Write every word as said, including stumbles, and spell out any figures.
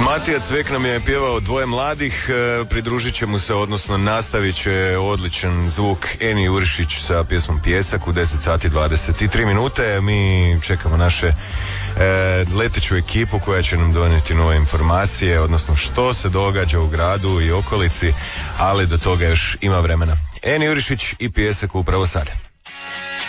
Matija Cvek nam je pjevao Dvoje mladih, pridružit će mu se, odnosno nastavit će odličan zvuk Eni Jurišić sa pjesmom Pjesak u deset sati dvadeset tri minute. Mi čekamo naše e, leteću ekipu koja će nam donijeti nove informacije, odnosno što se događa u gradu i okolici, ali do toga još ima vremena. Eni Jurišić i Pjesak upravo sada.